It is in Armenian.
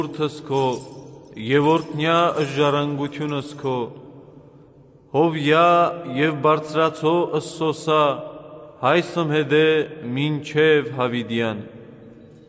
որդս քո եւ օրհնյա ժառանգությունս քո հովյա եւ բարձրացո ըսսոսա հայսմ հետե մինչև հավիդյան